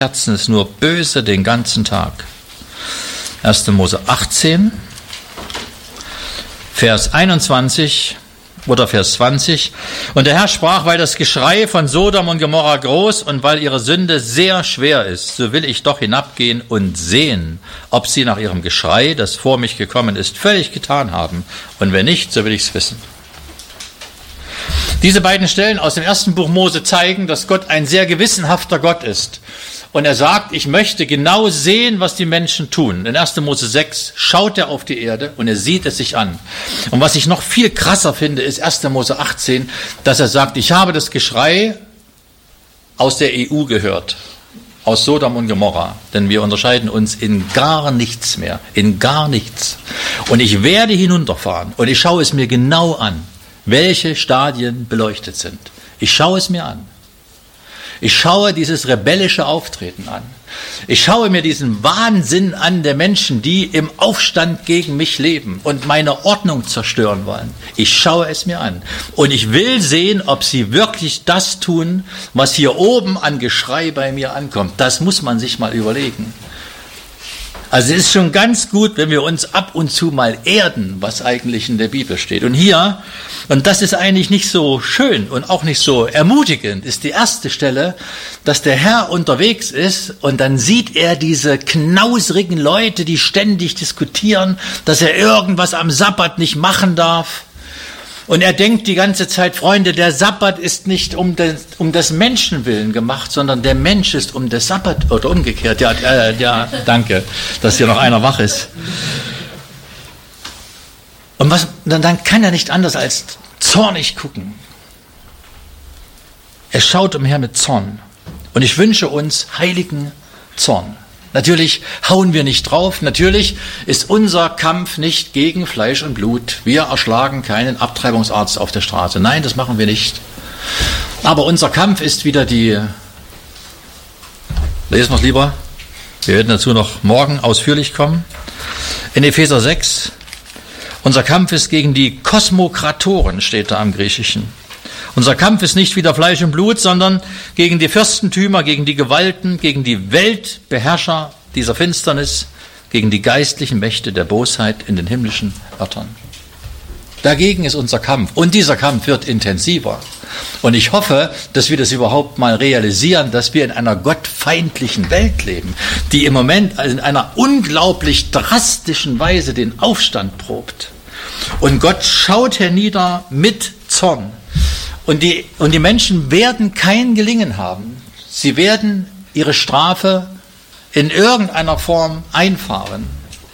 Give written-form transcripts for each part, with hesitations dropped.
Herzen ist nur böse den ganzen Tag. 1. Mose 18, Vers 21 oder Vers 20. Und der Herr sprach, weil das Geschrei von Sodom und Gomorra groß und weil ihre Sünde sehr schwer ist, so will ich doch hinabgehen und sehen, ob sie nach ihrem Geschrei, das vor mich gekommen ist, völlig getan haben. Und wenn nicht, so will ich es wissen. Diese beiden Stellen aus dem ersten Buch Mose zeigen, dass Gott ein sehr gewissenhafter Gott ist. Und er sagt, ich möchte genau sehen, was die Menschen tun. In 1. Mose 6 schaut er auf die Erde und er sieht es sich an. Und was ich noch viel krasser finde, ist 1. Mose 18, dass er sagt, ich habe das Geschrei aus der EU gehört, aus Sodom und Gomorra. Denn wir unterscheiden uns in gar nichts mehr, in gar nichts. Und ich werde hinunterfahren und ich schaue es mir genau an, welche Stadien beleuchtet sind. Ich schaue es mir an. Ich schaue dieses rebellische Auftreten an. Ich schaue mir diesen Wahnsinn an der Menschen, die im Aufstand gegen mich leben und meine Ordnung zerstören wollen. Ich schaue es mir an. Und ich will sehen, ob sie wirklich das tun, was hier oben an Geschrei bei mir ankommt. Das muss man sich mal überlegen. Also es ist schon ganz gut, wenn wir uns ab und zu mal erden, was eigentlich in der Bibel steht. Und hier, und das ist eigentlich nicht so schön und auch nicht so ermutigend, ist die erste Stelle, dass der Herr unterwegs ist und dann sieht er diese knausrigen Leute, die ständig diskutieren, dass er irgendwas am Sabbat nicht machen darf. Und er denkt die ganze Zeit, Freunde, der Sabbat ist nicht um des Menschen willen gemacht, sondern der Mensch ist um des Sabbat, oder umgekehrt. Ja, danke, dass hier noch einer wach ist. Und dann kann er nicht anders als zornig gucken. Er schaut umher mit Zorn. Und ich wünsche uns heiligen Zorn. Natürlich hauen wir nicht drauf, natürlich ist unser Kampf nicht gegen Fleisch und Blut. Wir erschlagen keinen Abtreibungsarzt auf der Straße. Nein, das machen wir nicht. Aber unser Kampf ist wieder lesen wir es lieber, wir werden dazu noch morgen ausführlich kommen. In Epheser 6, unser Kampf ist gegen die Kosmokratoren, steht da am Griechischen. Unser Kampf ist nicht wieder Fleisch und Blut, sondern gegen die Fürstentümer, gegen die Gewalten, gegen die Weltbeherrscher dieser Finsternis, gegen die geistlichen Mächte der Bosheit in den himmlischen Örtern. Dagegen ist unser Kampf. Und dieser Kampf wird intensiver. Und ich hoffe, dass wir das überhaupt mal realisieren, dass wir in einer gottfeindlichen Welt leben, die im Moment in einer unglaublich drastischen Weise den Aufstand probt. Und Gott schaut hernieder mit Zorn. Und die Menschen werden kein Gelingen haben. Sie werden ihre Strafe in irgendeiner Form einfahren.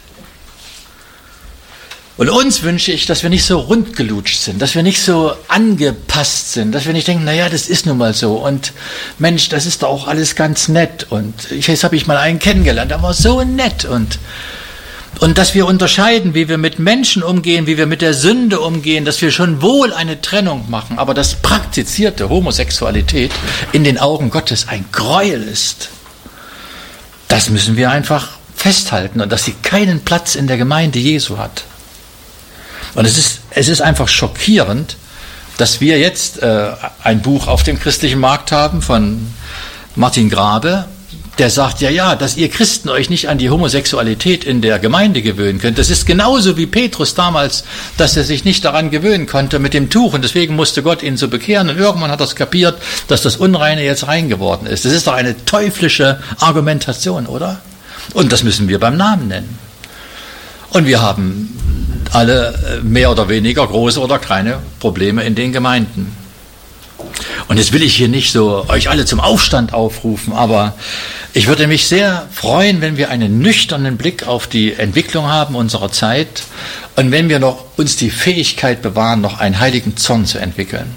Und uns wünsche ich, dass wir nicht so rundgelutscht sind, dass wir nicht so angepasst sind, dass wir nicht denken, naja, das ist nun mal so. Und Mensch, das ist doch auch alles ganz nett. Und jetzt habe ich mal einen kennengelernt, der war so nett. Und dass wir unterscheiden, wie wir mit Menschen umgehen, wie wir mit der Sünde umgehen, dass wir schon wohl eine Trennung machen, aber dass praktizierte Homosexualität in den Augen Gottes ein Gräuel ist. Das müssen wir einfach festhalten und dass sie keinen Platz in der Gemeinde Jesu hat. Und es ist einfach schockierend, dass wir jetzt ein Buch auf dem christlichen Markt haben von Martin Grabe, der sagt, ja, dass ihr Christen euch nicht an die Homosexualität in der Gemeinde gewöhnen könnt. Das ist genauso wie Petrus damals, dass er sich nicht daran gewöhnen konnte mit dem Tuch und deswegen musste Gott ihn so bekehren und irgendwann hat er es kapiert, dass das Unreine jetzt rein geworden ist. Das ist doch eine teuflische Argumentation, oder? Und das müssen wir beim Namen nennen. Und wir haben alle mehr oder weniger große oder kleine Probleme in den Gemeinden. Und jetzt will ich hier nicht so euch alle zum Aufstand aufrufen, aber ich würde mich sehr freuen, wenn wir einen nüchternen Blick auf die Entwicklung haben unserer Zeit und wenn wir noch uns die Fähigkeit bewahren, noch einen heiligen Zorn zu entwickeln.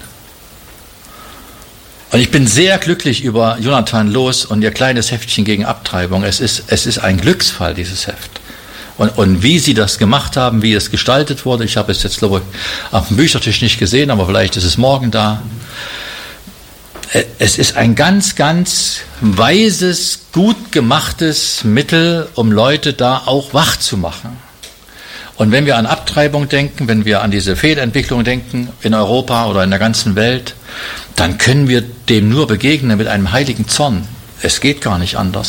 Und ich bin sehr glücklich über Jonathan Loos und ihr kleines Heftchen gegen Abtreibung. Es ist ein Glücksfall, dieses Heft. Und wie sie das gemacht haben, wie es gestaltet wurde, ich habe es jetzt, glaube ich, auf dem Büchertisch nicht gesehen, aber vielleicht ist es morgen da. Es ist ein ganz, ganz weises, gut gemachtes Mittel, um Leute da auch wach zu machen. Und wenn wir an Abtreibung denken, wenn wir an diese Fehlentwicklung denken in Europa oder in der ganzen Welt, dann können wir dem nur begegnen mit einem heiligen Zorn. Es geht gar nicht anders.